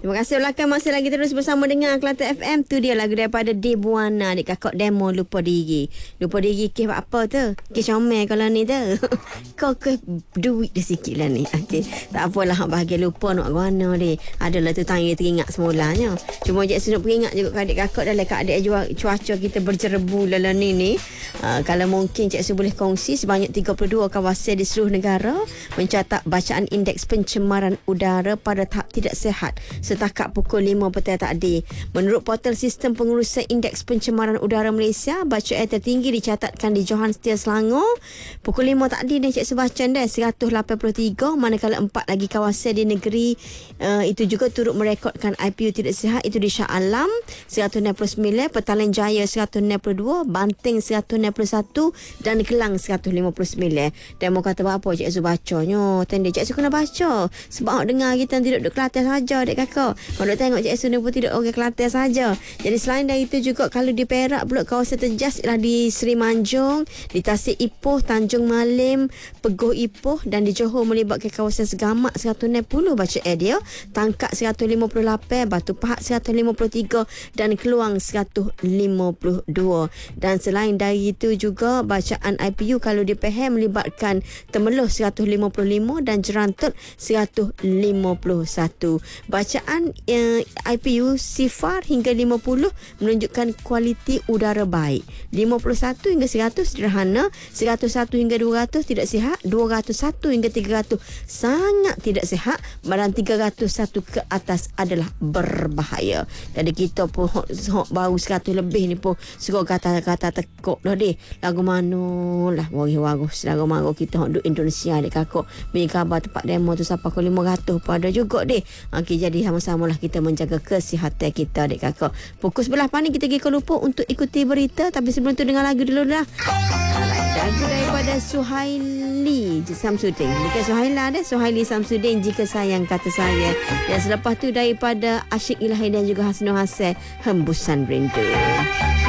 Terima kasih Ulaka, masih lagi terus bersama dengan Kelantan FM. Tu dia lagu daripada Debuana, adik kakak demo Lupa Diri. Lupa diri kes apa tu? Kes comel kalau ni tu. Kau ke duit dia sikit lah ni. Okey, tak apalah, hak bahagia lupa nak mana dia. Adalah tu tanya teringat semulanya. Cuma Cik Su nak peringat juga ke adik kakak dalam keadaan cuaca kita berjerebu dalam ni. Kalau mungkin Cik Su boleh kongsi, sebanyak 32 kawasan di seluruh negara mencatat bacaan indeks pencemaran udara pada tahap tidak sihat setakat pukul 5 petang tadi. Menurut portal sistem pengurusan indeks pencemaran udara Malaysia, bacaan tertinggi dicatatkan di Johannesburg, Selangor. Pukul 5 tadi ni Cik Subachan dah 183, manakala 4 lagi kawasan di negeri itu juga turut merekodkan IPU tidak sihat, itu di Shah Alam 199, Petaling Jaya 192, Banting 191 dan Kelang 159. Dan mau kata apa Cik Su bacanya? Tanda Cik Su kena baca sebab dengar kita tidak duduk Kelantan saja dek kakak. Kalau tengok Cik Su ni pun tidak orang Kelantan saja. Jadi selain dari itu juga kalau di Perak pula kawasan terjejas ialah di Seri Manjung, di Tasik Ipoh, Tanjung Malim, Peguh Ipoh, dan di Johor melibatkan kawasan Segamak 160 baca dia, Tangkak 158, Batu Pahat 153 dan Keluang 152. Dan selain dari itu juga bacaan IPU kalau di Pahang melibatkan Temeloh 155 dan Jerantut 151. Bacaan IPU sifar hingga 50 menunjukkan kualiti udara baik. 51 hingga 100 sederhana, 101 hingga 200 tidak sihat, 201 hingga 300 sangat tidak sihat, dan 301 ke atas adalah berbahaya. Jadi kita pun baru 100 lebih ni pun suruh kata-kata tekuk dah deh. Lagu mana lah waris lagu mana kita duduk Indonesia dek kakak. Bagi khabar tempat demo tu sampai ke 500 pun ada juga deh. Okey, jadi sama-sama lah kita menjaga kesihatan kita dek kakak. Pukul 11 pagi kita pergi ke Lupa untuk ikuti berita, tapi sebelum tu dengar lagu dulu dah. Lagu daripada Suhaili Samsudin. Bukan Suhaila dah, Suhaili Samsudin, Jika Sayang Kata Saya. Dan selepas tu daripada Asyik Ilahi dan juga Hasnul Hasan, Hembusan Rindu.